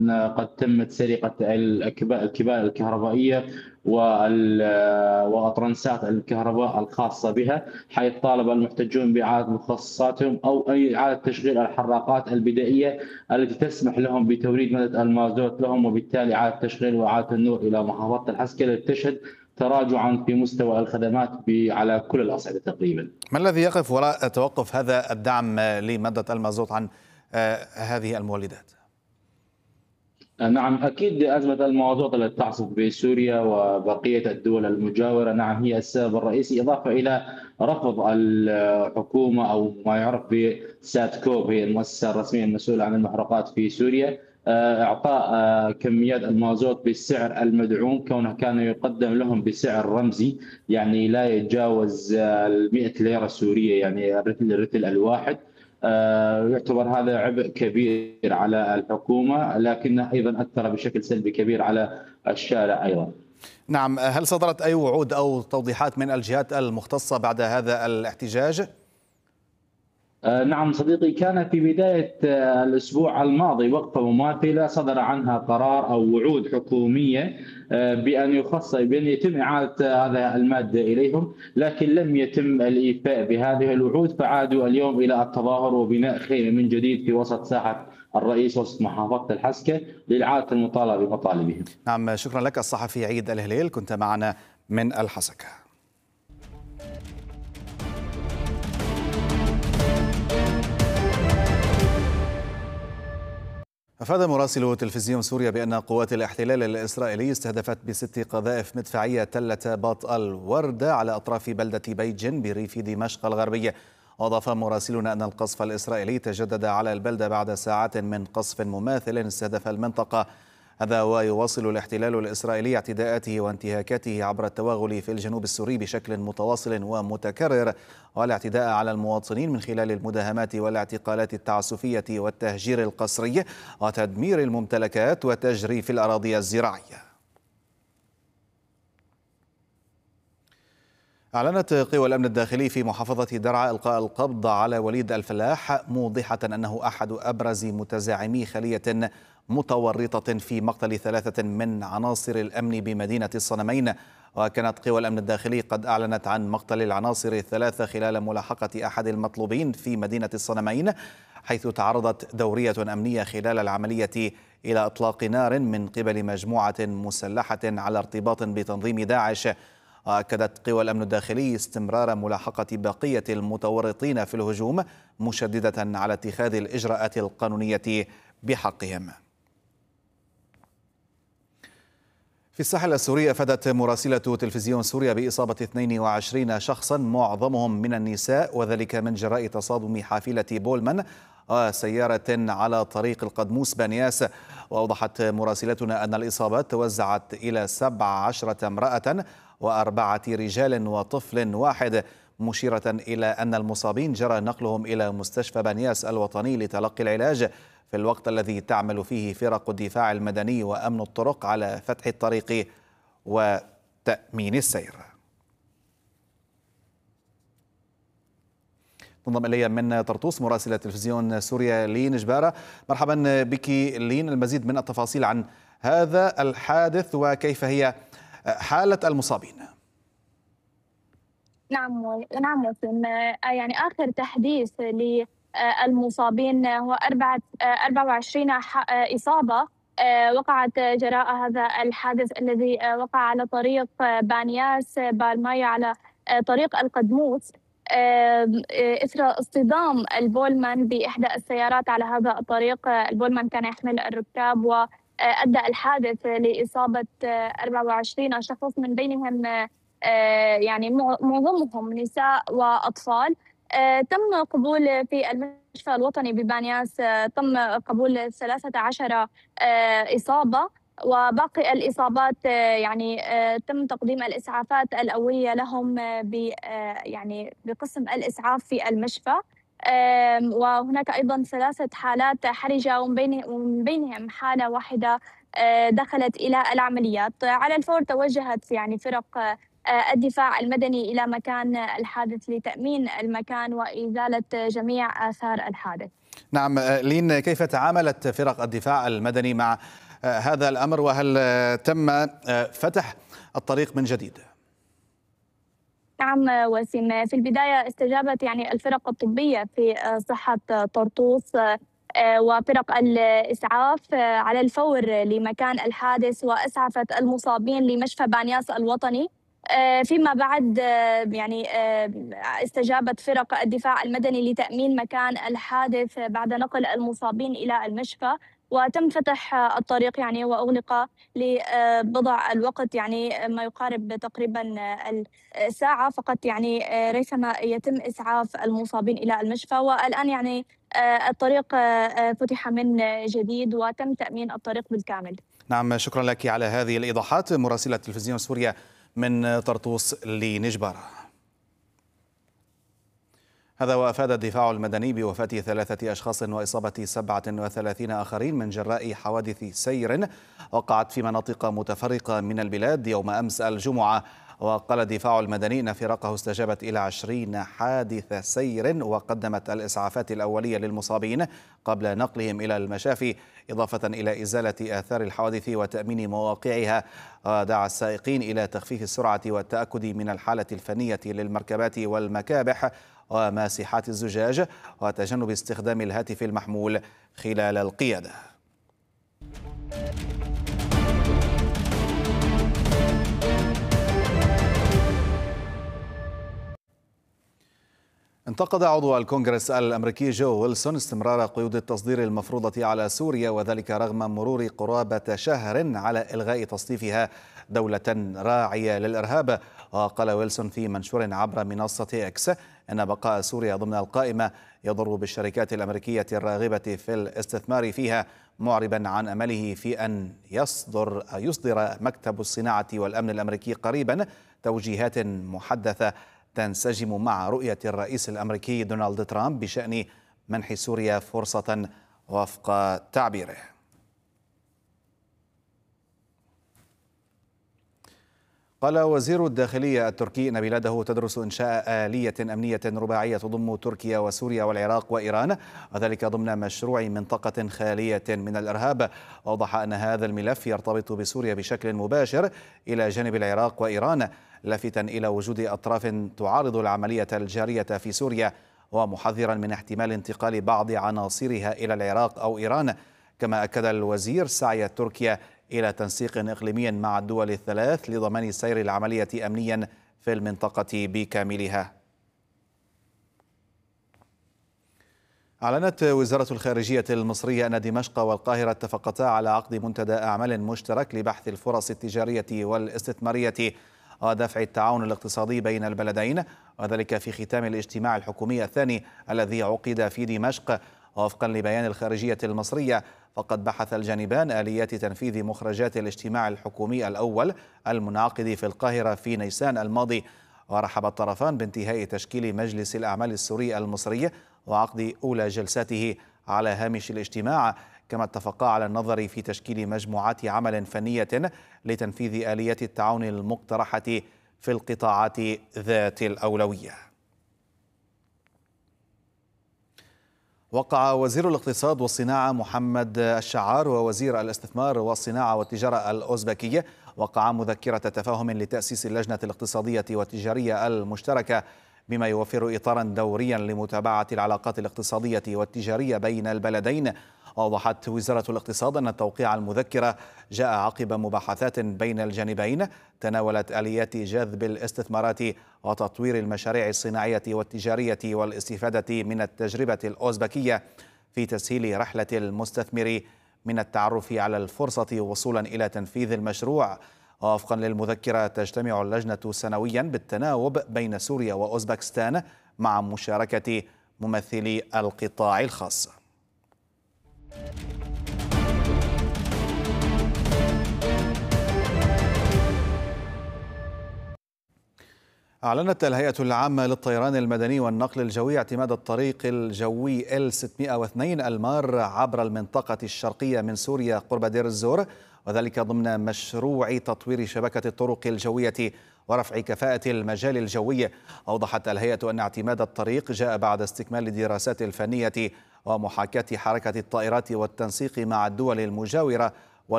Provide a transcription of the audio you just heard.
قد تمت سرقة الكبال الكهربائية وأطرنسات الكهرباء الخاصة بها، حيث طالب المحتجون بإعادة مخصصاتهم أو أي إعادة تشغيل الحراقات البدائية التي تسمح لهم بتوريد مادة المازوت لهم، وبالتالي إعادة تشغيل وإعادة النور إلى محافظة الحسكة، التي تشهد تراجعا في مستوى الخدمات على كل الأصعدة تقريبا. ما الذي يقف وراء توقف هذا الدعم لمادة المازوت عن هذه المولدات؟ نعم، أكيد أزمة المازوت التي تعصف بسوريا وبقية الدول المجاورة، نعم، هي السبب الرئيسي، إضافة إلى رفض الحكومة أو ما يعرف بساتكوب، هي المؤسسة الرسمية المسؤولة عن المحروقات في سوريا، إعطاء كميات المازوت بالسعر المدعوم، كونه كان يقدم لهم بسعر رمزي، يعني لا يتجاوز 100 ليرة سورية، يعني الرتل الواحد. يعتبر هذا عبء كبير على الحكومة، لكنه أيضا أثر بشكل سلبي كبير على الشارع أيضا. نعم، هل صدرت أي وعود أو توضيحات من الجهات المختصة بعد هذا الاحتجاج؟ نعم صديقي، كان في بداية الأسبوع الماضي وقفة مماثلة صدر عنها قرار أو وعود حكومية بأن يتم إعادة هذه المادة إليهم، لكن لم يتم الإيفاء بهذه الوعود، فعادوا اليوم إلى التظاهر وبناء خيمة من جديد في وسط ساحة الرئيس وسط محافظة الحسكة لإعادة المطالبة بمطالبهم. نعم، شكرا لك الصحفي عيد الهليل، كنت معنا من الحسكة. أفاد مراسل تلفزيون سوريا بأن قوات الاحتلال الإسرائيلي استهدفت ب6 قذائف مدفعية تلة باط الوردة على أطراف بلدة بيجن بريف دمشق الغربية. وأضاف مراسلنا أن القصف الإسرائيلي تجدد على البلدة بعد ساعات من قصف مماثل استهدف المنطقة. هذا ويواصل الاحتلال الإسرائيلي اعتداءاته وانتهاكاته عبر التوغل في الجنوب السوري بشكل متواصل ومتكرر، والاعتداء على المواطنين من خلال المداهمات والاعتقالات التعسفية والتهجير القسري وتدمير الممتلكات وتجريف الأراضي الزراعية. أعلنت قوى الأمن الداخلي في محافظة درعا إلقاء القبض على وليد الفلاح، موضحة أنه أحد أبرز متزعمي خلية متورطة في مقتل 3 من عناصر الأمن بمدينة الصنمين. وكانت قوى الأمن الداخلي قد أعلنت عن مقتل العناصر 3 خلال ملاحقة أحد المطلوبين في مدينة الصنمين، حيث تعرضت دورية أمنية خلال العملية إلى إطلاق نار من قبل مجموعة مسلحة على ارتباط بتنظيم داعش. أكدت قوى الأمن الداخلي استمرار ملاحقة بقية المتورطين في الهجوم، مشددة على اتخاذ الإجراءات القانونية بحقهم. في الساحل السوري، أفادت مراسلة تلفزيون سوريا بإصابة 22 شخصا معظمهم من النساء، وذلك من جراء تصادم حافلة بولمان وسيارة على طريق القدموس بنياس. وأوضحت مراسلتنا أن الإصابات توزعت إلى 17 امرأة و4 رجال وطفل واحد، مشيرة إلى أن المصابين جرى نقلهم إلى مستشفى بنياس الوطني لتلقي العلاج، في الوقت الذي تعمل فيه فرق الدفاع المدني وأمن الطرق على فتح الطريق وتأمين السير. تنضم إلي من طرطوس مراسلة تلفزيون سوريا لين جبارة. مرحبا بك لين، المزيد من التفاصيل عن هذا الحادث وكيف هي حالة المصابين. نعم وسام، يعني آخر تحديث للمصابين هو 24 إصابة وقعت جراء هذا الحادث الذي وقع على طريق بانياس بالمايا على طريق القدموس إثر اصطدام البولمان بإحدى السيارات على هذا الطريق. البولمان كان يحمل الركاب وأدى الحادث لإصابة 24 شخص، من بينهم يعني معظمهم نساء وأطفال. تم قبول في المشفى الوطني ببانياس تم قبول 13 إصابة، وباقي الإصابات يعني تم تقديم الإسعافات الأولية لهم يعني بقسم الإسعاف في المشفى. وهناك أيضا 3 حالات حرجة ومن بينهم حالة واحدة دخلت إلى العمليات. على الفور توجهت يعني فرق الدفاع المدني إلى مكان الحادث لتأمين المكان وإزالة جميع آثار الحادث. نعم لين، كيف تعاملت فرق الدفاع المدني مع هذا الأمر، وهل تم فتح الطريق من جديد؟ نعم وسيم، في البداية استجابت الفرق الطبية في صحة طرطوس وفرق الإسعاف على الفور لمكان الحادث، وأسعفت المصابين لمشفى بانياس الوطني. فيما بعد استجابت فرق الدفاع المدني لتأمين مكان الحادث بعد نقل المصابين إلى المشفى، وتم فتح الطريق وأغلق لبضع الوقت، ما يقارب تقريبا ساعة فقط، ريثما يتم إسعاف المصابين إلى المشفى. والآن الطريق فتح من جديد وتم تأمين الطريق بالكامل. نعم، شكرا لك على هذه الإيضاحات، مراسلة تلفزيون سوريا من طرطوس لنجبارة. هذا وأفاد الدفاع المدني بوفاة 3 أشخاص وإصابة 37 آخرين من جراء حوادث سير وقعت في مناطق متفرقة من البلاد يوم أمس الجمعة. وقال الدفاع المدني أن فرقه استجابت إلى 20 حادث سير وقدمت الإسعافات الأولية للمصابين قبل نقلهم إلى المشافي، إضافة إلى إزالة آثار الحوادث وتأمين مواقعها. ودعا السائقين إلى تخفيف السرعة والتأكد من الحالة الفنية للمركبات والمكابح وماسحات الزجاج وتجنب استخدام الهاتف المحمول خلال القيادة. انتقد عضو الكونغرس الأمريكي جو ويلسون استمرار قيود التصدير المفروضة على سوريا، وذلك رغم مرور قرابة شهر على إلغاء تصنيفها دولة راعية للإرهاب. وقال ويلسون في منشور عبر منصة إكس أن بقاء سوريا ضمن القائمة يضر بالشركات الأمريكية الراغبة في الاستثمار فيها، معربا عن أمله في أن يصدر مكتب الصناعة والأمن الأمريكي قريبا توجيهات محدثة تنسجم مع رؤية الرئيس الأمريكي دونالد ترامب بشأن منح سوريا فرصة وفق تعبيره. قال وزير الداخلية التركي أن بلاده تدرس إنشاء آلية أمنية رباعية تضم تركيا وسوريا والعراق وإيران، وذلك ضمن مشروع منطقة خالية من الإرهاب. وأوضح أن هذا الملف يرتبط بسوريا بشكل مباشر إلى جانب العراق وإيران، لافتا إلى وجود أطراف تعارض العملية الجارية في سوريا، ومحذرا من احتمال انتقال بعض عناصرها إلى العراق أو إيران. كما أكد الوزير سعي تركيا إلى تنسيق إقليمي مع الدول الثلاث لضمان سير العملية أمنيا في المنطقة بكاملها. أعلنت وزارة الخارجية المصرية أن دمشق والقاهرة اتفقتا على عقد منتدى أعمال مشترك لبحث الفرص التجارية والاستثمارية ودفع التعاون الاقتصادي بين البلدين، وذلك في ختام الاجتماع الحكومي الثاني الذي عقد في دمشق. وفقا لبيان الخارجية المصرية، فقد بحث الجانبان آليات تنفيذ مخرجات الاجتماع الحكومي الأول المنعقد في القاهرة في نيسان الماضي. ورحب الطرفان بانتهاء تشكيل مجلس الأعمال السوري المصري وعقد أولى جلساته على هامش الاجتماع، كما اتفقا على النظر في تشكيل مجموعات عمل فنية لتنفيذ آليات التعاون المقترحة في القطاعات ذات الأولوية. وقع وزير الاقتصاد والصناعة محمد الشعار ووزير الاستثمار والصناعة والتجارة الأوزبكية وقع مذكرة تفاهم لتأسيس اللجنة الاقتصادية والتجارية المشتركة، بما يوفر إطارا دوريا لمتابعة العلاقات الاقتصادية والتجارية بين البلدين. أوضحت وزارة الاقتصاد أن توقيع المذكرة جاء عقب مباحثات بين الجانبين تناولت آليات جذب الاستثمارات وتطوير المشاريع الصناعية والتجارية والاستفادة من التجربة الأوزبكية في تسهيل رحلة المستثمر من التعرف على الفرصة وصولا إلى تنفيذ المشروع. وفقا للمذكرة تجتمع اللجنة سنويا بالتناوب بين سوريا وأوزبكستان مع مشاركة ممثلي القطاع الخاص. أعلنت الهيئة العامة للطيران المدني والنقل الجوي اعتماد الطريق الجوي L602 المار عبر المنطقة الشرقية من سوريا قرب دير الزور، وذلك ضمن مشروع تطوير شبكة الطرق الجوية ورفع كفاءة المجال الجوي. أوضحت الهيئة أن اعتماد الطريق جاء بعد استكمال الدراسات الفنية ومحاكاة حركة الطائرات والتنسيق مع الدول المجاورة